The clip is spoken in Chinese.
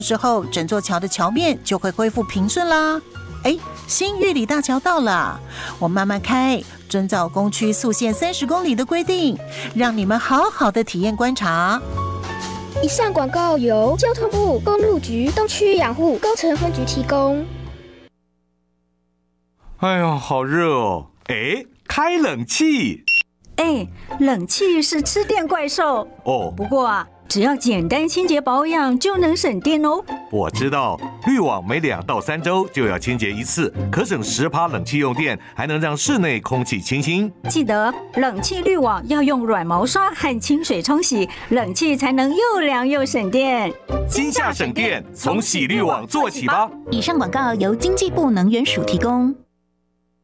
之后，整座桥的桥面就会恢复平顺啦。哎，新玉里大桥到了，我慢慢开，遵照工区速限30公里的规定，让你们好好的体验观察。 以上广告由交通部公路局东区养护工程分局提供。 哎呀，好热哦！哎，开冷气。 哎，冷气是吃电怪兽哦。 不过啊，只要简单清洁保养就能省电哦。 我知道，滤网每2到3周就要清洁一次，可省10%冷气用电，还能让室内空气清新。 记得冷气滤网要用软毛刷和清水冲洗，冷气才能又凉又省电。 今夏省电，从洗滤网做起吧。 以上广告由经济部能源署提供。